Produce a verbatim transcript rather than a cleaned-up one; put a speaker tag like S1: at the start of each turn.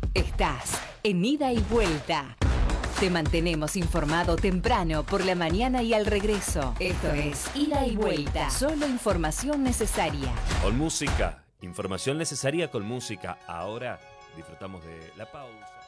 S1: Estás en Ida y Vuelta. Te mantenemos informado temprano, por la mañana y al regreso. Esto es Ida y Vuelta. Solo información necesaria.
S2: Con música. Información necesaria con música. Ahora disfrutamos de la pausa.